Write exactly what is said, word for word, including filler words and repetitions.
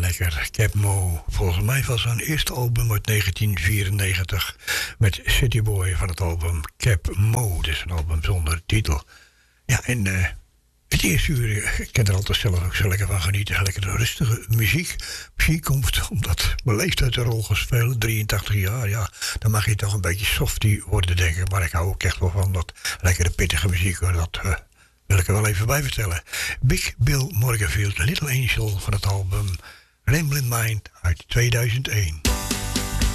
lekker. Cap Mo. Volgens mij was zijn eerste album uit negentien vierennegentig met City Boy van het album Cap Mo. Dus een album zonder titel. Ja, en uh, het eerste uur, ik kan er altijd zelf ook zo lekker van genieten. Lekker rustige muziek. Misschien komt omdat mijn leeftijd een rol gaat spelen, drieëntachtig jaar. Ja, dan mag je toch een beetje softie worden, denk ik. Maar ik hou ook echt wel van dat lekkere pittige muziek, hoor. Dat uh, wil ik er wel even bij vertellen. Big Bill Morganfield, Little Angel van het album Ramblin' Mind uit tweeduizend één.